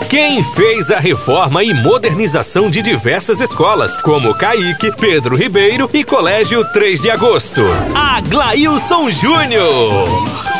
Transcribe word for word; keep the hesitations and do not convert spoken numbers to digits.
Quem fez a reforma e modernização de diversas escolas, como Caique, Pedro Ribeiro e Colégio três de Agosto? Aglailson Júnior.